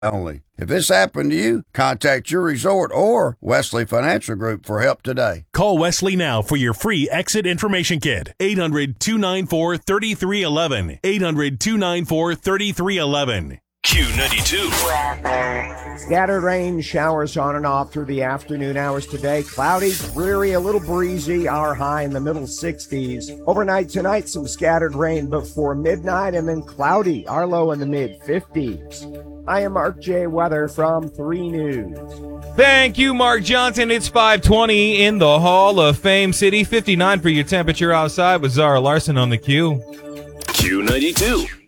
only. If this happened to you, contact your resort or Wesley Financial Group for help today. Call Wesley now for your free exit information kit. 800-294-3311. 800-294-3311. Q92. Weather. Scattered rain showers on and off through the afternoon hours today. Cloudy, dreary, a little breezy. Our high in the middle 60s. Overnight tonight, some scattered rain before midnight, and then cloudy. Our low in the mid 50s. I am Mark J. Weather from 3 News. Thank you, Mark Johnson. It's 5:20 in the Hall of Fame City. 59 for your temperature outside with Zara Larson on the Q. Q92.